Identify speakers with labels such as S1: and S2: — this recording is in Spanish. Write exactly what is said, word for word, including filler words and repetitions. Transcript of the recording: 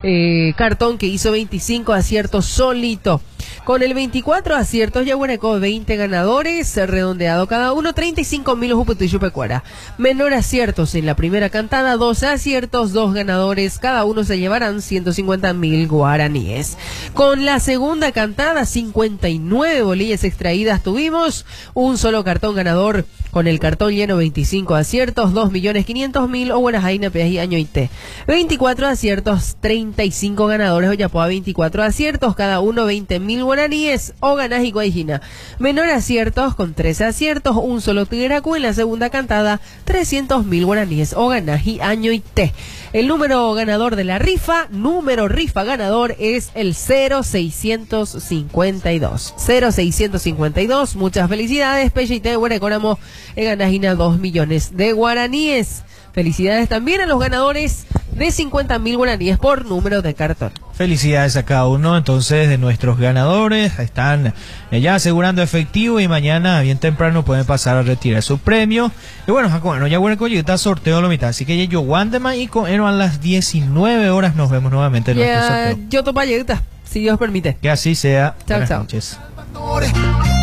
S1: eh, cartón que hizo veinticinco aciertos solito. Con el veinticuatro aciertos, Yaguareco, veinte ganadores, redondeado cada uno, treinta y cinco mil Jupetuichupecuara. Menor aciertos en la primera cantada, doce aciertos, dos ganadores, cada uno se llevarán ciento cincuenta mil guaraníes. Con la segunda cantada, cincuenta y nueve bolillas extraídas tuvimos, un solo cartón ganador. Con el cartón lleno, veinticinco aciertos, dos millones quinientos mil, o Guarajaina, Peaje y Año y Té. veinticuatro aciertos, treinta y cinco ganadores, Oyapoa, veinticuatro aciertos, cada uno veinte mil guaraníes, o Ganás y Guayjina. Menor aciertos, con trece aciertos, un solo Tigeracu en la segunda cantada, trescientos mil guaraníes, o Ganás y Año y Té. El número ganador de la rifa, número rifa ganador, es el cero seiscientos cincuenta y dos. cero seiscientos cincuenta y dos, muchas felicidades, Peche y Té, Guarecóramo, en Ganajina, dos millones de guaraníes. Felicidades también a los ganadores de cincuenta mil guaraníes por número de cartón.
S2: Felicidades a cada uno entonces de nuestros ganadores. Están ya asegurando efectivo y mañana bien temprano pueden pasar a retirar su premio. Y bueno, bueno ya bueno con está sorteo la mitad. Así que yo Wandema y con a las diecinueve horas nos vemos nuevamente en
S1: yeah,
S2: nuestro sorteo.
S1: Yo topa si Dios permite.
S2: Que así sea.
S1: Chao,
S2: Buenas
S1: chao.
S2: noches.